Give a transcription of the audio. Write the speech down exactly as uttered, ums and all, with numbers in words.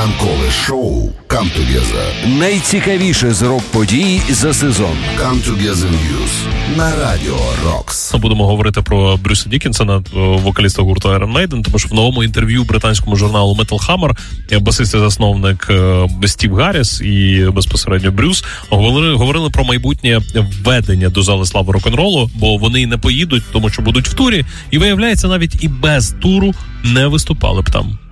Ранкове шоу Come Together. Найцікавіше з рок-подій за сезон. Come Together News на Радіо Рокс. Будемо говорити про Брюса Дікінсона, вокаліста гурту Iron Maiden, тому що в новому інтерв'ю британському журналу Metal Hammer басист і засновник Стів Гарріс і безпосередньо Брюс говорили, говорили про майбутнє введення до зали слави рок-н-ролу, бо вони не поїдуть, тому що будуть в турі, і виявляється, навіть і без туру не виступали б там.